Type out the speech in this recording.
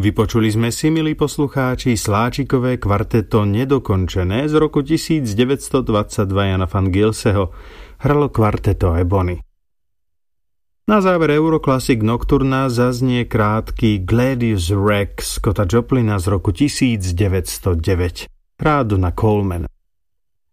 Vypočuli sme si, milí poslucháči, Sláčikové kvarteto Nedokončené z roku 1922 Jana van Gilseho. Hralo kvarteto Ebony. Na záver Euroclassic Nocturna zaznie krátky Gladius Rex Scotta Joplina z roku 1909. Hrá Donna Coleman.